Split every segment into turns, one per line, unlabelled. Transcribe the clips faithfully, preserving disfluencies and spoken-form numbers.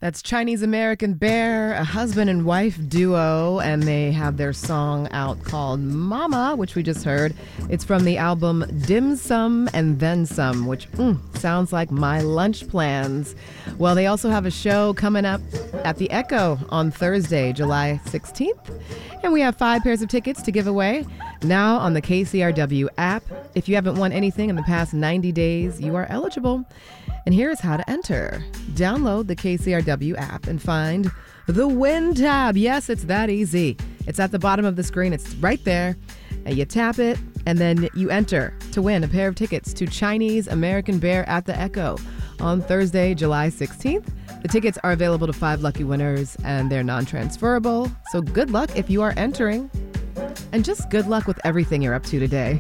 That's Chinese American Bear, a husband and wife duo, and they have their song out called Mama, which we just heard. It's from the album Dim Sum and Then Some, which mm, sounds like my lunch plans. Well, they also have a show coming up at the Echo on Thursday, July sixteenth, and we have five pairs of tickets to give away now on the K C R W app. If you haven't won anything in the past ninety days, you are eligible. And here's how to enter. Download the K C R W app and find the Win tab. Yes, it's that easy. It's at the bottom of the screen. It's right there. And you tap it, and then you enter to win a pair of tickets to Chinese American Bear at the Echo on Thursday, July sixteenth. The tickets are available to five lucky winners, and they're non-transferable. So good luck if you are entering. And just good luck with everything you're up to today.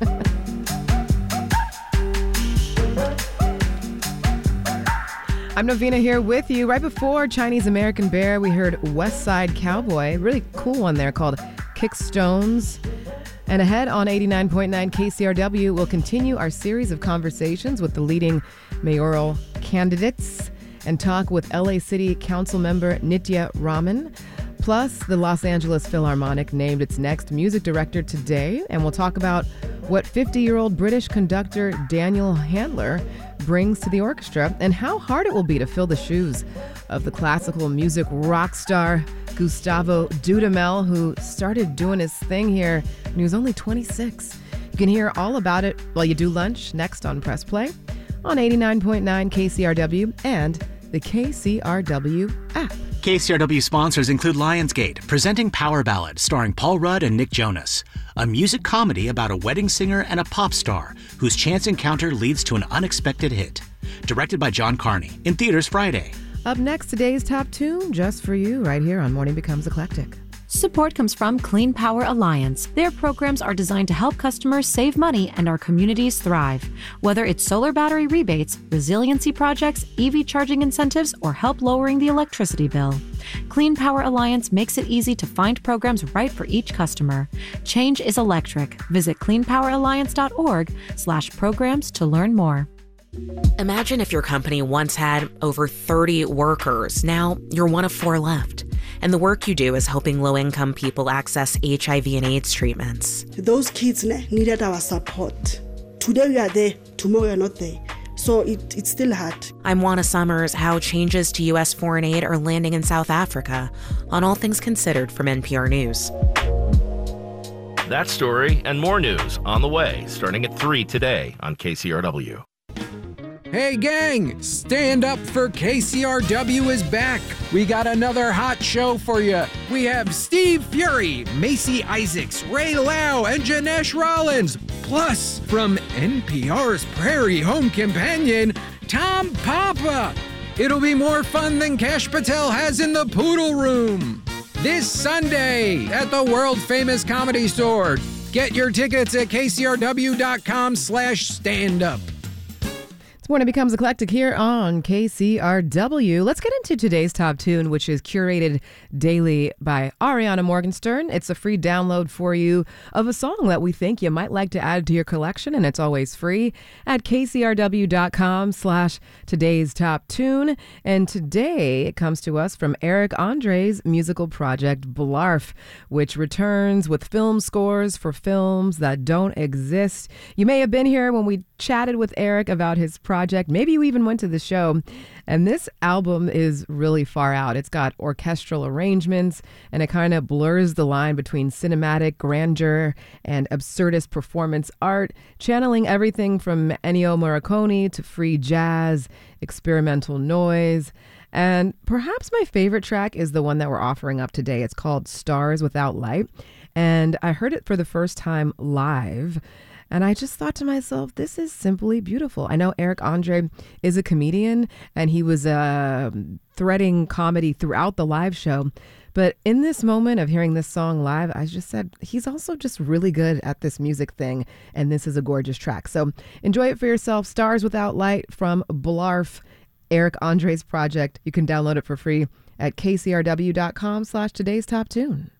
I'm Novena here with you. Right before Chinese American Bear, we heard West Side Cowboy, really cool one there called Kick Stones. And ahead on eighty-nine point nine K C R W, we'll continue our series of conversations with the leading mayoral candidates and talk with L A City Council member Nitya Raman. Plus, the Los Angeles Philharmonic named its next music director today, and we'll talk about what fifty-year-old British conductor Daniel Handler brings to the orchestra and how hard it will be to fill the shoes of the classical music rock star Gustavo Dudamel, who started doing his thing here when he was only twenty-six. You can hear all about it while you do lunch next on Press Play on eighty-nine point nine K C R W and the K C R W app.
K C R W sponsors include Lionsgate, presenting Power Ballad, starring Paul Rudd and Nick Jonas, a music comedy about a wedding singer and a pop star whose chance encounter leads to an unexpected hit. Directed by John Carney, in theaters Friday.
Up next, today's top tune, just for you, right here on Morning Becomes Eclectic.
Support comes from Clean Power Alliance. Their programs are designed to help customers save money and our communities thrive. Whether it's solar battery rebates, resiliency projects, E V charging incentives, or help lowering the electricity bill, Clean Power Alliance makes it easy to find programs right for each customer. Change is electric. Visit cleanpoweralliance.org slash programs to learn more.
Imagine if your company once had over thirty workers. Now you're one of four left. And the work you do is helping low-income people access H I V and AIDS treatments.
Those kids needed our support. Today we are there, tomorrow we are not there. So it, it's still hard.
I'm Juana Summers. How changes to U S foreign aid are landing in South Africa on All Things Considered from N P R News.
That story and more news on the way, starting at three today on K C R W.
Hey gang, Stand Up for K C R W is back. We got another hot show for you. We have Steve Fury, Macy Isaacs, Ray Lau, and Janesh Rollins. Plus, from N P R's Prairie Home Companion, Tom Papa. It'll be more fun than Kash Patel has in the Poodle Room. This Sunday at the world-famous Comedy Store. Get your tickets at kcrw.com slash stand up.
Morning Becomes Eclectic here on K C R W. Let's get into today's top tune, which is curated daily by Ariana Morgenstern. It's a free download for you of a song that we think you might like to add to your collection, and it's always free at kcrw.com slash today's top tune. And today it comes to us from Eric Andre's musical project Blarf, which returns with film scores for films that don't exist. You may have been here when we chatted with Eric about his project. Maybe you even went to the show. And this album is really far out. It's got orchestral arrangements, and it kind of blurs the line between cinematic grandeur and absurdist performance art, channeling everything from Ennio Morricone to free jazz, experimental noise. And perhaps my favorite track is the one that we're offering up today. It's called Stars Without Light. And I heard it for the first time live. And I just thought to myself, this is simply beautiful. I know Eric Andre is a comedian, and he was uh, threading comedy throughout the live show. But in this moment of hearing this song live, I just said, he's also just really good at this music thing. And this is a gorgeous track. So enjoy it for yourself. Stars Without Light from Blarf, Eric Andre's project. You can download it for free at kcrw.com slash today's top tune.